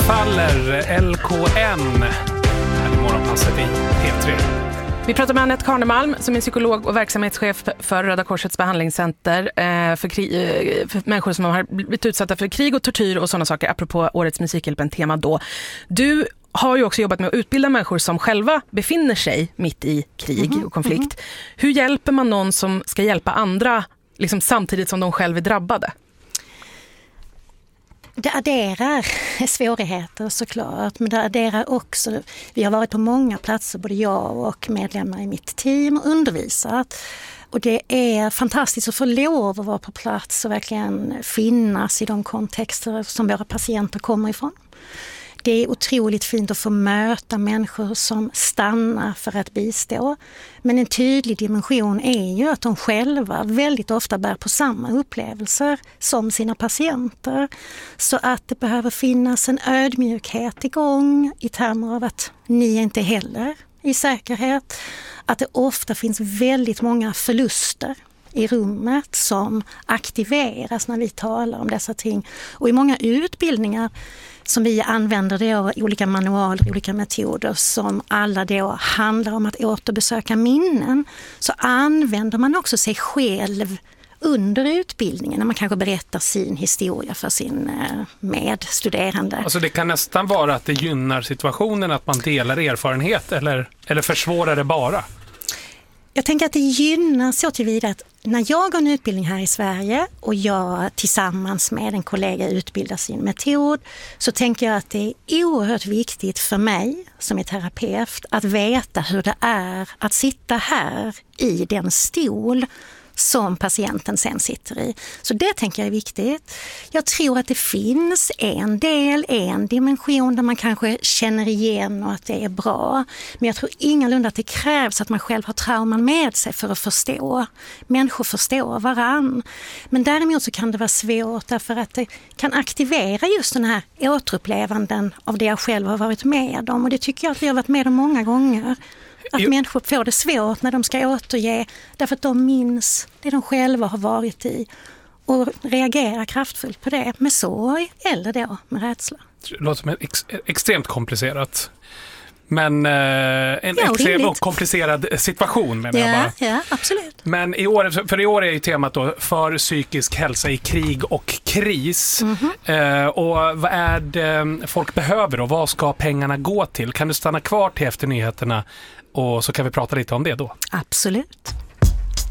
faller LKN här i morgonpasset i P3. Vi pratar med Anette Karnemalm som är psykolog och verksamhetschef för Röda Korsets behandlingscenter för människor som har blivit utsatta för krig och tortyr och sådana saker, apropå årets Musikhjälpen-tema då. Du har ju också jobbat med att utbilda människor som själva befinner sig mitt i krig och konflikt. Hur hjälper man någon som ska hjälpa andra liksom samtidigt som de själva är drabbade? Det adderar svårigheter såklart, men det adderar också, vi har varit på många platser, både jag och medlemmar i mitt team, och undervisat. Och det är fantastiskt att få lov att vara på plats och verkligen finnas i de kontexter som våra patienter kommer ifrån. Det är otroligt fint att få möta människor som stannar för att bistå. Men en tydlig dimension är ju att de själva väldigt ofta bär på samma upplevelser som sina patienter. Så att det behöver finnas en ödmjukhet igång i termer av att ni är inte heller i säkerhet. Att det ofta finns väldigt många förluster i rummet som aktiveras när vi talar om dessa ting. Och i många utbildningar som vi använder då, olika manualer, olika metoder som alla då handlar om att återbesöka minnen, så använder man också sig själv under utbildningen när man kanske berättar sin historia för sin medstuderande. Alltså det kan nästan vara att det gynnar situationen att man delar erfarenhet eller försvårar det bara? Jag tänker att det gynnar så tillvida att när jag går en utbildning här i Sverige och jag tillsammans med en kollega utbildar sin metod, så tänker jag att det är oerhört viktigt för mig som är terapeut att veta hur det är att sitta här i den stol som patienten sen sitter i. Så det tänker jag är viktigt. Jag tror att det finns en dimension där man kanske känner igen och att det är bra. Men jag tror ingalunda att det krävs att man själv har trauman med sig för att förstå. Människor förstår varann. Men däremot så kan det vara svårt därför att det kan aktivera just den här återupplevanden av det jag själv har varit med om. Och det tycker jag att vi har varit med om många gånger. Att människor får det svårt när de ska återge därför att de minns det de själva har varit i och reagerar kraftfullt på det med sorg eller då med rädsla. Det låter som extremt komplicerat. Men en extremt och komplicerad situation menar jag bara. Ja, absolut. Men i år är ju temat då för psykisk hälsa i krig och kris. Och vad är det folk behöver och vad ska pengarna gå till? Kan du stanna kvar till efter nyheterna och så kan vi prata lite om det då? Absolut.